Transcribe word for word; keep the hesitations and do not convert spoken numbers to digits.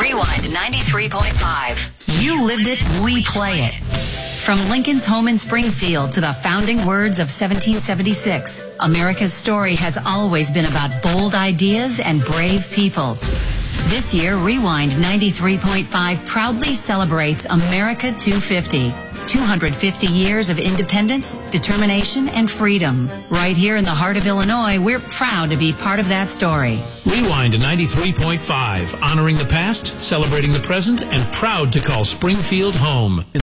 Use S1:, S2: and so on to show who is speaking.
S1: Rewind ninety-three point five. You lived it, we play it. From Lincoln's home in Springfield to the founding words of seventeen seventy-six, America's story has always been about bold ideas and brave people. This year, Rewind ninety-three point five proudly celebrates America two fifty. two hundred fifty years of independence, determination, and freedom. Right here in the heart of Illinois, we're proud to be part of that story.
S2: Rewind ninety-three point five, honoring the past, celebrating the present, and proud to call Springfield home.